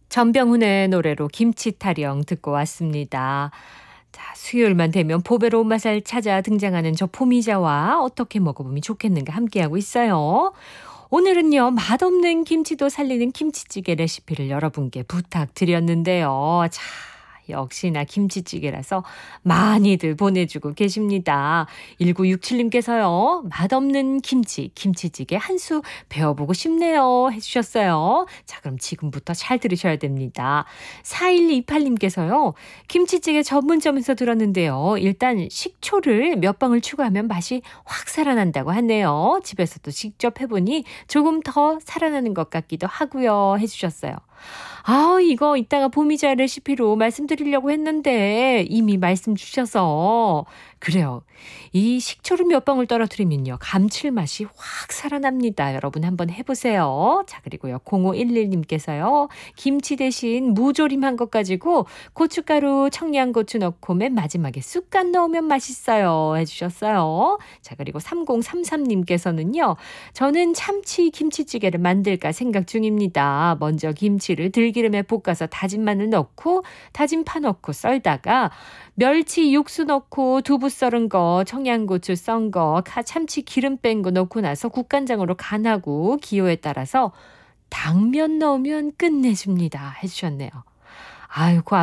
전병훈의 노래로 김치 타령 듣고 왔습니다. 자, 수요일만 되면 보배로운 맛을 찾아 등장하는 저 포미자와 어떻게 먹어보면 좋겠는가 함께하고 있어요. 오늘은요, 맛없는 김치도 살리는 김치찌개 레시피를 여러분께 부탁드렸는데요. 자, 역시나 김치찌개라서 많이들 보내주고 계십니다. 1967님께서요, 맛없는 김치, 김치찌개 한 수 배워보고 싶네요. 해주셨어요. 자, 그럼 지금부터 잘 들으셔야 됩니다. 4128님께서요, 김치찌개 전문점에서 들었는데요. 일단 식초를 몇 방울 추가하면 맛이 확 살아난다고 하네요. 집에서도 직접 해보니 조금 더 살아나는 것 같기도 하고요. 해주셨어요. 아, 이거 이따가 보미자 레시피로 말씀드리려고 했는데 이미 말씀 주셔서 그래요. 이 식초를 몇 방울 떨어뜨리면요, 감칠맛이 확 살아납니다. 여러분 한번 해보세요. 자, 그리고요, 0511님께서요. 김치 대신 무조림한 것 가지고 고춧가루, 청양고추 넣고 맨 마지막에 쑥갓 넣으면 맛있어요. 해주셨어요. 자, 그리고 3033님께서는요. 저는 참치 김치찌개를 만들까 생각 중입니다. 먼저 김치를 들기름에 볶아서 다진 마늘 넣고 다진 파 넣고 썰다가 멸치 육수 넣고 두부 썰은 거, 청양고추 썬 거, 참치 기름 뺀 거 넣고 나서 국간장으로 간하고 기호에 따라서 당면 넣으면 끝내줍니다. 해주셨네요. 아유, 그